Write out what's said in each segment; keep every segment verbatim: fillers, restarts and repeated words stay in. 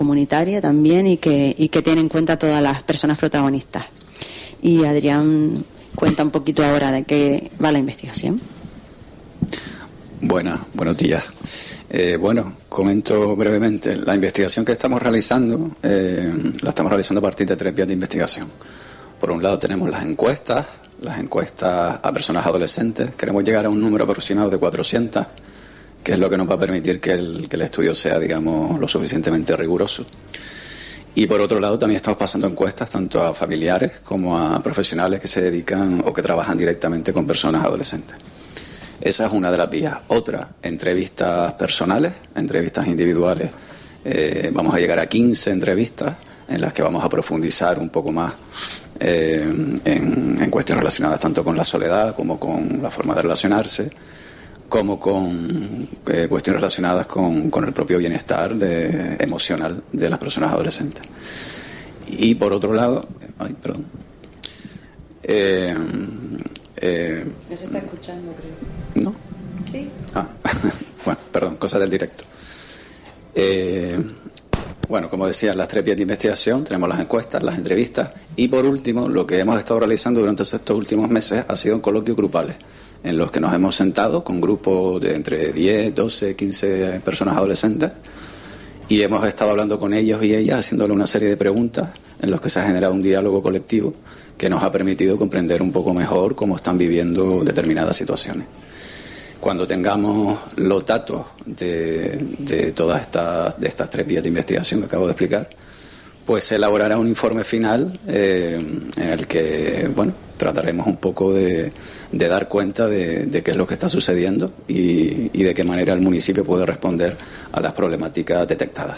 comunitaria también y que, y que tiene en cuenta a todas las personas protagonistas. Y Adrián cuenta un poquito ahora de qué va la investigación. Buenas, buenos días. Eh, bueno, comento brevemente. La investigación que estamos realizando, eh, la estamos realizando a partir de tres vías de investigación. Por un lado tenemos las encuestas, las encuestas a personas adolescentes. Queremos llegar a un número aproximado de cuatrocientas, que es lo que nos va a permitir que el, que el estudio sea, digamos, lo suficientemente riguroso. Y por otro lado también estamos pasando encuestas tanto a familiares como a profesionales que se dedican o que trabajan directamente con personas adolescentes. Esa es una de las vías. Otra, entrevistas personales, entrevistas individuales. Eh, vamos a llegar a quince entrevistas en las que vamos a profundizar un poco más eh, en, en cuestiones relacionadas tanto con la soledad como con la forma de relacionarse, como con eh, cuestiones relacionadas con, con el propio bienestar de, emocional de las personas adolescentes. Y por otro lado, ay, perdón. Eh, eh, ¿No se está escuchando, creo? ¿No? Sí. Ah, bueno, perdón, cosas del directo. Eh, bueno, como decía, las tres vías de investigación, tenemos las encuestas, las entrevistas y por último, lo que hemos estado realizando durante estos últimos meses ha sido coloquios grupales, en los que nos hemos sentado con grupos de entre diez, doce, quince personas adolescentes y hemos estado hablando con ellos y ellas, haciéndole una serie de preguntas en los que se ha generado un diálogo colectivo que nos ha permitido comprender un poco mejor cómo están viviendo determinadas situaciones. Cuando tengamos los datos de, de todas estas, de estas tres vías de investigación que acabo de explicar, pues se elaborará un informe final eh, en el que, bueno, trataremos un poco de, de dar cuenta de, de qué es lo que está sucediendo y, y de qué manera el municipio puede responder a las problemáticas detectadas.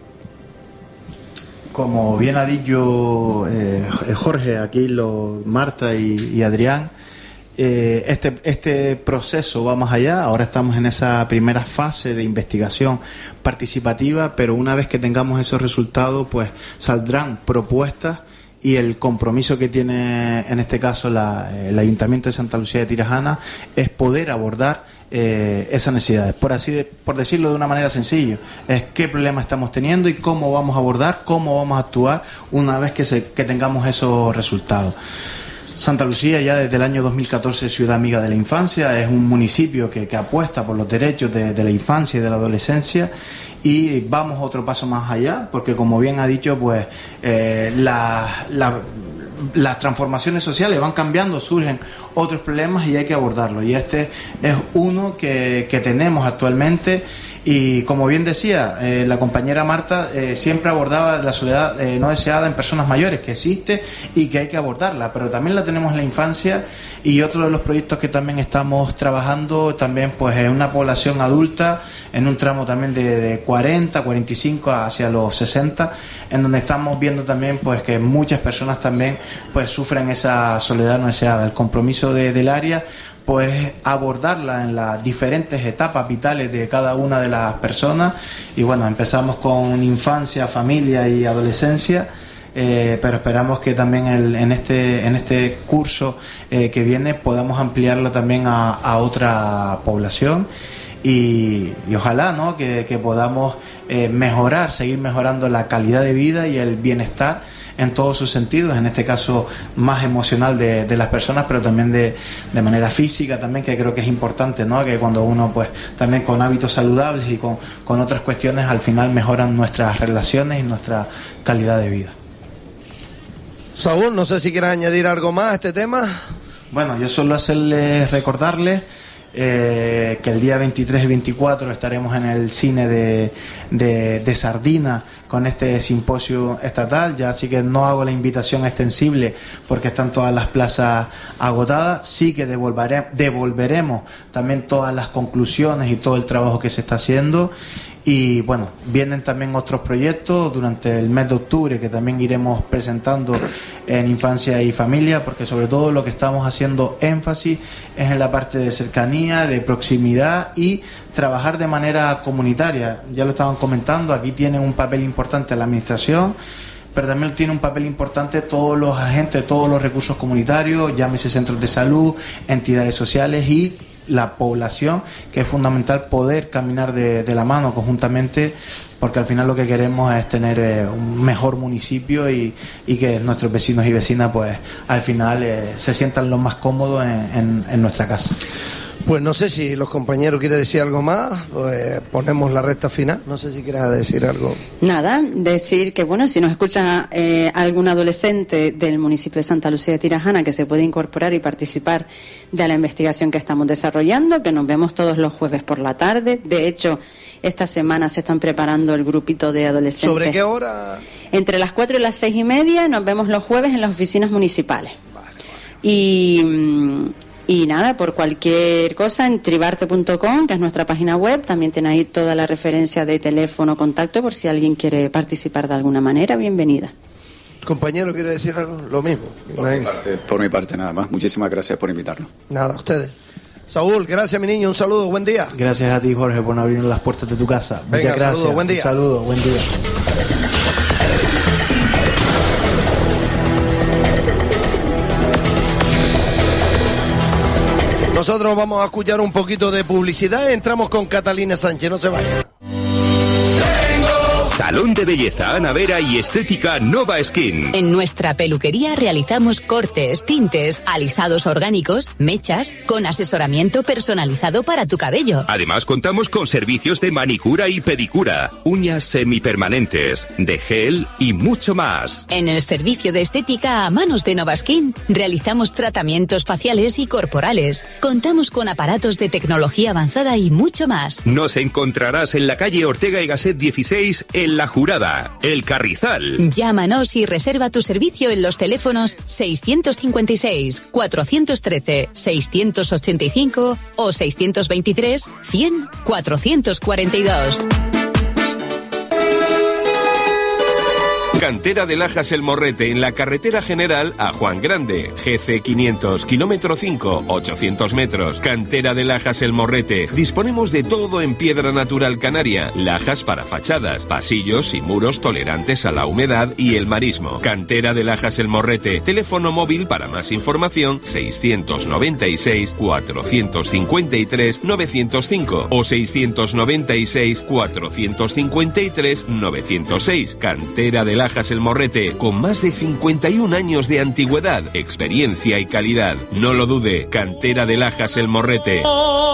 Como bien ha dicho eh, Jorge, aquí lo, Marta y, y Adrián, eh, este, este proceso va más allá. Ahora estamos en esa primera fase de investigación participativa, pero una vez que tengamos esos resultados, pues saldrán propuestas y el compromiso que tiene en este caso la, el Ayuntamiento de Santa Lucía de Tirajana es poder abordar eh, esas necesidades, por así de, por decirlo de una manera sencilla, es qué problema estamos teniendo y cómo vamos a abordar, cómo vamos a actuar una vez que, se, que tengamos esos resultados. Santa Lucía ya desde el año dos mil catorce es Ciudad Amiga de la Infancia, es un municipio que, que apuesta por los derechos de, de la infancia y de la adolescencia y vamos otro paso más allá porque como bien ha dicho pues eh, la, la, las transformaciones sociales van cambiando, surgen otros problemas y hay que abordarlos y este es uno que, que tenemos actualmente. Y como bien decía eh, la compañera Marta, eh, siempre abordaba la soledad eh, no deseada en personas mayores, que existe y que hay que abordarla, pero también la tenemos en la infancia y otro de los proyectos que también estamos trabajando también pues en una población adulta, en un tramo también de, de cuarenta, cuarenta y cinco hacia los sesenta, en donde estamos viendo también pues que muchas personas también pues sufren esa soledad no deseada. El compromiso de, del área pues abordarla en las diferentes etapas vitales de cada una de las personas y bueno, empezamos con infancia, familia y adolescencia, eh, pero esperamos que también el, en este en este curso eh, que viene podamos ampliarlo también a, a otra población y, y ojalá, ¿no?, que, que podamos eh, mejorar, seguir mejorando la calidad de vida y el bienestar en todos sus sentidos, en este caso más emocional de, de las personas, pero también de, de manera física también, que creo que es importante, ¿no?, que cuando uno pues también con hábitos saludables y con, con otras cuestiones al final mejoran nuestras relaciones y nuestra calidad de vida. Saúl, no sé si quieres añadir algo más a este tema. Bueno, yo solo hacerles recordarles Eh, que el día veintitrés y veinticuatro estaremos en el cine de, de, de Sardina con este simposio estatal, ya así que no hago la invitación extensible porque están todas las plazas agotadas, sí que devolveré, devolveremos también todas las conclusiones y todo el trabajo que se está haciendo. Y bueno, vienen también otros proyectos durante el mes de octubre que también iremos presentando en Infancia y Familia, porque sobre todo lo que estamos haciendo énfasis es en la parte de cercanía, de proximidad y trabajar de manera comunitaria. Ya lo estaban comentando, aquí tienen un papel importante la administración, pero también tiene un papel importante todos los agentes, todos los recursos comunitarios, llámese centros de salud, entidades sociales y la población, que es fundamental poder caminar de, de la mano conjuntamente, porque al final lo que queremos es tener eh, un mejor municipio y, y que nuestros vecinos y vecinas pues al final eh, se sientan lo más cómodos en, en, en nuestra casa. Pues no sé si los compañeros quieren decir algo más, pues ponemos la recta final. No sé si quieras decir algo. Nada, decir que bueno, si nos escucha eh, algún adolescente del municipio de Santa Lucía de Tirajana que se puede incorporar y participar de la investigación que estamos desarrollando, que nos vemos todos los jueves por la tarde. De hecho, esta semana se están preparando el grupito de adolescentes. ¿Sobre qué hora? Entre las cuatro y las seis y media nos vemos los jueves en las oficinas municipales. Vale, vale. Y... Y nada, por cualquier cosa en tribarte punto com, que es nuestra página web, también tiene ahí toda la referencia de teléfono, contacto, por si alguien quiere participar de alguna manera, bienvenida. Compañero, ¿quiere decir algo? Lo mismo. Por mi parte, por mi parte nada más. Muchísimas gracias por invitarnos. Nada, a ustedes. Saúl, gracias mi niño, un saludo, buen día. Gracias a ti, Jorge, por abrirnos las puertas de tu casa. Venga, muchas gracias. Saludo, buen día. Un saludo, buen día. Nosotros vamos a escuchar un poquito de publicidad. Entramos con Catalina Sánchez, no se vayan. Salón de Belleza Ana Vera y Estética Nova Skin. En nuestra peluquería realizamos cortes, tintes, alisados orgánicos, mechas, con asesoramiento personalizado para tu cabello. Además contamos con servicios de manicura y pedicura, uñas semipermanentes, de gel y mucho más. En el servicio de estética a manos de Nova Skin realizamos tratamientos faciales y corporales. Contamos con aparatos de tecnología avanzada y mucho más. Nos encontrarás en la calle Ortega y Gasset dieciséis en La Jurada, El Carrizal. Llámanos y reserva tu servicio en los teléfonos seiscientos cincuenta y seis, cuatrocientos trece, seiscientos ochenta y cinco o seiscientos veintitrés, cien, cuatrocientos cuarenta y dos. Cantera de Lajas El Morrete, en la carretera general a Juan Grande, G C quinientos, kilómetro cinco, ochocientos metros. Cantera de Lajas El Morrete. Disponemos de todo en piedra natural canaria, lajas para fachadas, pasillos y muros tolerantes a la humedad y el marismo. Cantera de Lajas El Morrete. Teléfono móvil para más información seiscientos noventa y seis, cuatrocientos cincuenta y tres, novecientos cinco o seiscientos noventa y seis, cuatrocientos cincuenta y tres, novecientos seis. Cantera de Lajas El Morrete, con más de cincuenta y un años de antigüedad, experiencia y calidad. No lo dude, Cantera de Lajas El Morrete.